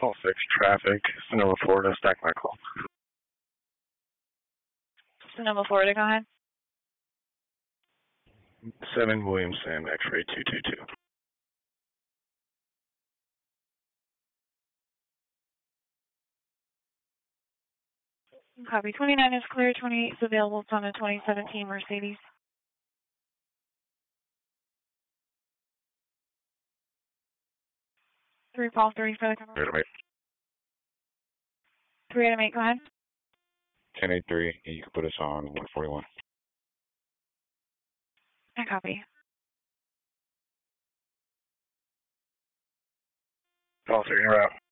Call 6 traffic, Sonoma, Florida, stack my call. Sonoma, Florida, go ahead. 7 William Sam, X-ray 222. Copy. 29 is clear. 28 is available. It's on a 2017 Mercedes. Three Paul 3 for the cover. 3 Adam 8, go ahead. 1083, you can put us on 141. I copy. Call 3 in route.